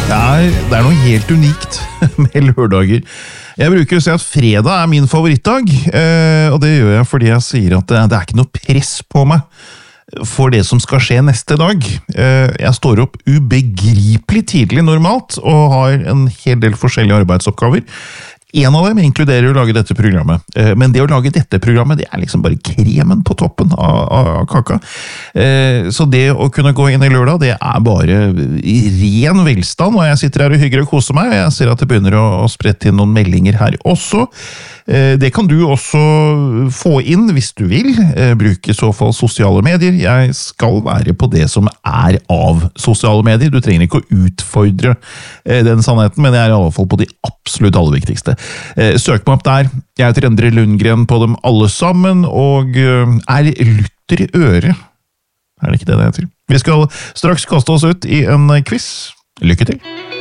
Det noe helt unikt med lørdager. Jeg bruker å si at fredag min favorittdag, og det gjør jeg fordi jeg sier at det ikke noe press på meg for det som skal skje neste dag. Jeg står opp ubegripelig tidlig normalt, og har en hel del forskjellige arbeidsoppgaver. En av dem inkluderer å lage dette programmet, men det å lage dette programmet, det liksom bare kremen på toppen av kaka. Så det å kunne gå inn i lørdag, det bare i ren velstand, og jeg sitter her og hygger og koser meg, og jeg ser at det begynner å sprette inn noen meldinger her også. Det kan du også få inn hvis du vil, bruke i så fall sosiale medier. Jeg skal være på det som av sosiale medier, du trenger ikke å utfordre den sannheten, men jeg i alle fall på de absolutt aller viktigste. Søk meg opp der, jeg heter Endre Lundgren på dem alle sammen, og Luther i øret. Det ikke det heter? Vi skal straks kaste oss ut i en quiz. Lykke til!